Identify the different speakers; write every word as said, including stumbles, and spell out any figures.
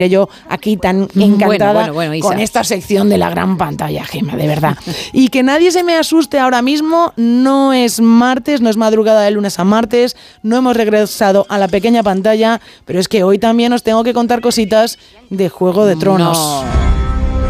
Speaker 1: yo aquí tan encantada
Speaker 2: bueno, bueno, bueno,
Speaker 1: con esta sección de la gran pantalla, Gemma, de verdad. Y que nadie se me asuste ahora mismo, no es martes, no es madrugada de lunes a martes, no hemos regresado a la pequeña pantalla, pero es que hoy también os tengo que contar cositas de Juego de Tronos.
Speaker 2: No.